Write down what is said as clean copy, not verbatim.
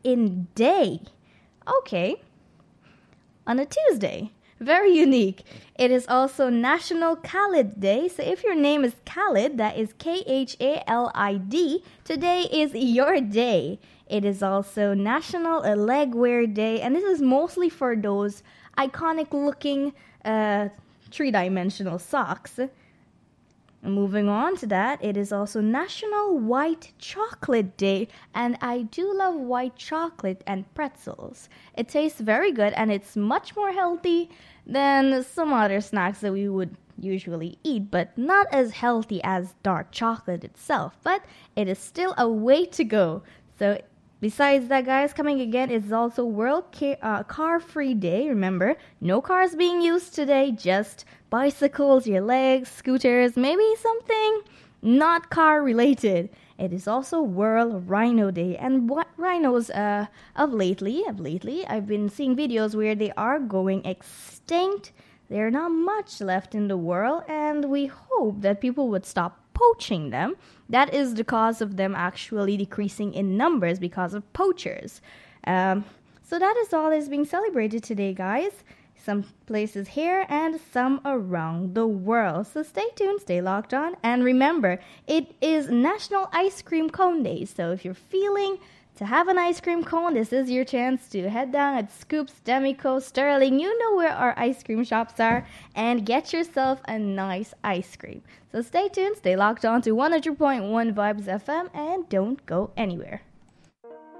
in day. Okay. On a Tuesday. Very unique. It is also National Khalid Day. So if your name is Khalid, that is Khalid, today is your day. It is also National Legwear Day. And this is mostly for those iconic looking three-dimensional socks. Moving on to that, it is also National White Chocolate Day, and I do love white chocolate and pretzels. It tastes very good, and it's much more healthy than some other snacks that we would usually eat, but not as healthy as dark chocolate itself, but it is still a way to go. So besides that, guys, coming again is also World Car-Free Day. Remember, no cars being used today, just bicycles, your legs, scooters, maybe something not car-related. It is also World Rhino Day. And what rhinos, of lately, I've been seeing videos where they are going extinct. There's not much left in the world, and we hope that people would stop poaching them. That is the cause of them actually decreasing in numbers because of poachers. So that is all that is being celebrated today, guys. Some places here and some around the world. So stay tuned, stay locked on, and remember, it is National Ice Cream Cone Day. So if you're feeling to have an ice cream cone, this is your chance to head down at Scoops, Demico, Sterling. You know where our ice cream shops are, and get yourself a nice ice cream. So stay tuned, stay locked on to 100.1 Vibes FM, and don't go anywhere.